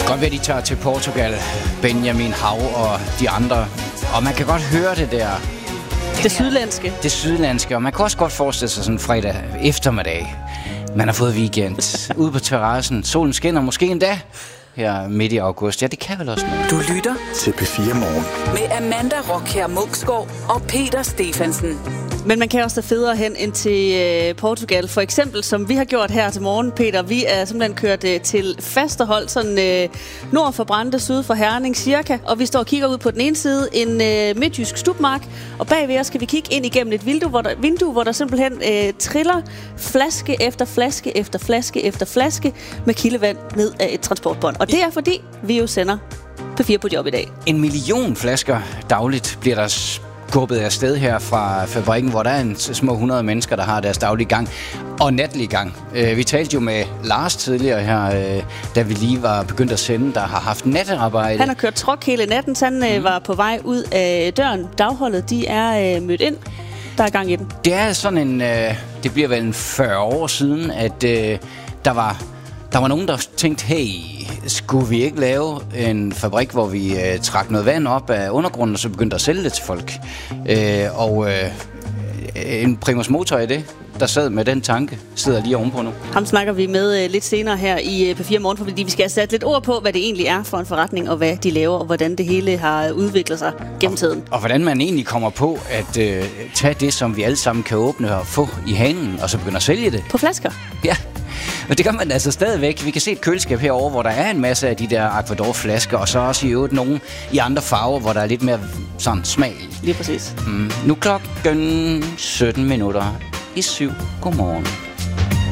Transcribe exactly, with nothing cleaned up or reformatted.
Godt ved, at de tager til Portugal, Benjamin Hav og de andre. Og man kan godt høre det der. Det sydlandske. Det sydlandske, og man kan også godt forestille sig sådan en fredag eftermiddag. Man har fået weekend ude på terrassen. Solen skinner måske endda her midt i august. Ja, det kan vel også noget. Du lytter til P fire Morgen med Amanda Rockher Muksgaard og Peter Stephansen. Men man kan også tage federe hen ind til øh, Portugal, for eksempel, som vi har gjort her til morgen, Peter. Vi er simpelthen kørt øh, til Fasterholt, sådan øh, nord for Brande, syd for Herning cirka. Og vi står og kigger ud på den ene side, en øh, midtjysk stubmark. Og bagved os skal vi kigge ind igennem et vindue, hvor der, vindue, hvor der simpelthen øh, triller flaske efter flaske efter flaske efter flaske med kildevand ned af et transportbånd. Og det er fordi, vi jo sender P fire på job i dag. En million flasker dagligt bliver der skubbet afsted her fra fabrikken, hvor der er en små hundrede mennesker, der har deres daglige gang og natlige gang. Vi talte jo med Lars tidligere her, da vi lige var begyndt at sende, der har haft nattearbejde. Han har kørt truck hele natten, så han mm. var på vej ud af døren. Dagholdet, de er mødt ind. Der er gang i den. Det er sådan en, det bliver vel en fyrre år siden, at der var Der var nogen, der tænkte, hey, skulle vi ikke lave en fabrik, hvor vi øh, trak noget vand op af undergrunden, og så begyndte at sælge det til folk? Øh, og øh, en primus motor i det, der sad med den tanke, sidder lige ovenpå nu. Ham snakker vi med øh, lidt senere her i øh, P fire Morgen, fordi vi skal have sat lidt ord på, hvad det egentlig er for en forretning, og hvad de laver, og hvordan det hele har udviklet sig gennem tiden. Og, og hvordan man egentlig kommer på at øh, tage det, som vi alle sammen kan åbne og få i hanen, og så begynde at sælge det. På flasker? Ja. Men det gør man altså stadigvæk. Vi kan se et køleskab herovre, hvor der er en masse af de der Aquador-flasker, og så også i øvrigt nogle i andre farver, hvor der er lidt mere sådan smag i. Lige præcis. Mm. Nu klokken sytten minutter i syv. Godmorgen.